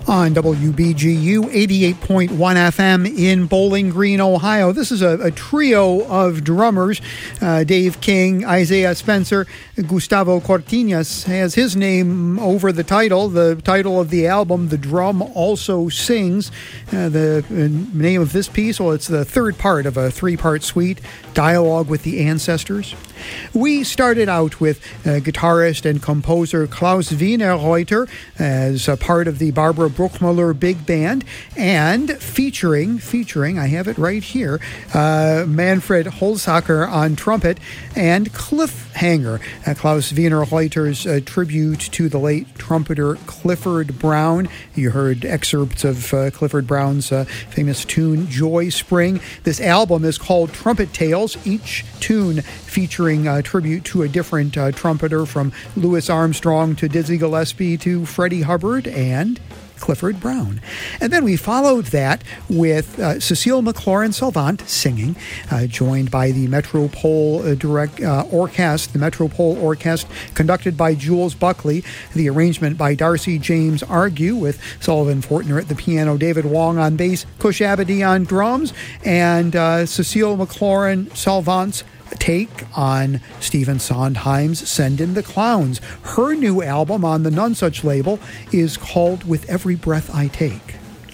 on WBGU 88.1 FM in Bowling Green, Ohio. This is a trio of drummers. Dave King, Isaiah Spencer, Gustavo Cortinas has his name over the title of the album, The Drum Also Sings. The name of this piece, well, it's the third part of a three-part suite, Dialogue with the Ancestors. We started out with guitarist and composer Klaus Wienerreuter as a part of the Barbara Bruckmüller Big Band, and featuring, I have it right here, Manfred Holzacker on trumpet, and Cliffhanger, Klaus Wienerreuter's tribute to the late trumpeter Clifford Brown. You heard excerpts of Clifford Brown's famous tune, Joy Spring. This album is called Trumpet Tales, each tune featuring a tribute to a different trumpeter, from Louis Armstrong to Dizzy Gillespie to Freddie Hubbard and Clifford Brown. And then we followed that with Cecile McLaurin-Salvant singing, joined by the Metropole Orchestra, the Metropole Orchestra, conducted by Jules Buckley, the arrangement by Darcy James Argue, with Sullivan Fortner at the piano, David Wong on bass, Cush Abadi on drums, and Cecile McLaurin-Salvant's take on Stephen Sondheim's Send in the Clowns. Her new album on the Nonesuch label is called With Every Breath I Take.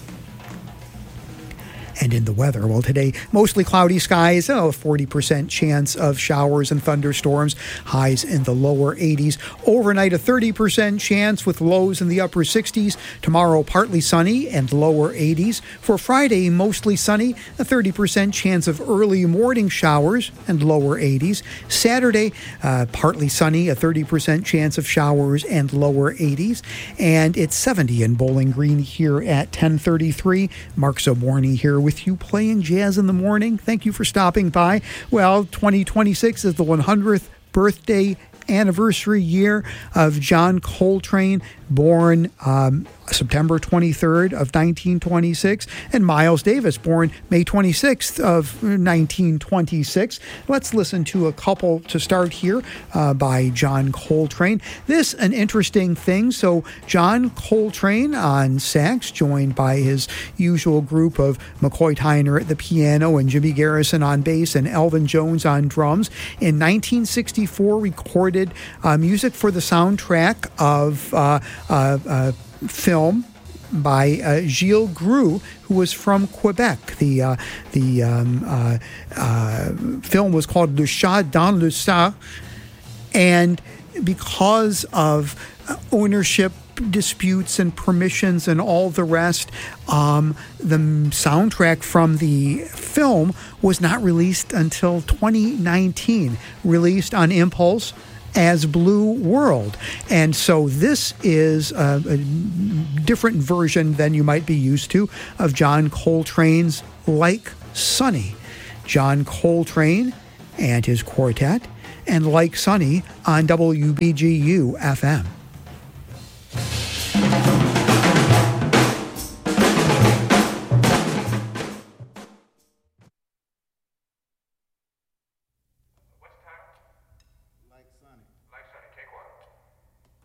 And in the weather, well, today, mostly cloudy skies, 40% chance of showers and thunderstorms, highs in the lower 80s. Overnight, a 30% chance with lows in the upper 60s. Tomorrow, partly sunny and lower 80s. For Friday, mostly sunny, a 30% chance of early morning showers and lower 80s. Saturday, partly sunny, a 30% chance of showers and lower 80s. And it's 70 in Bowling Green here at 10:33. Mark Zaborny here with you, playing jazz in the morning. Thank you for stopping by. Well, 2026 is the 100th birthday anniversary year of John Coltrane, born September 23rd of 1926, and Miles Davis, born May 26th of 1926. Let's listen to a couple to start here by John Coltrane. This, an interesting thing. So John Coltrane on sax, joined by his usual group of McCoy Tyner at the piano and Jimmy Garrison on bass and Elvin Jones on drums. In 1964, recorded music for the soundtrack of film by Gilles Groux, who was from Quebec. The film was called Le Chat dans le Sar, and because of ownership disputes and permissions and all the rest, the soundtrack from the film was not released until 2019, released on Impulse as Blue World. And so this is a different version than you might be used to of John Coltrane's Like Sunny. John Coltrane and his quartet and Like Sunny on WBGU FM.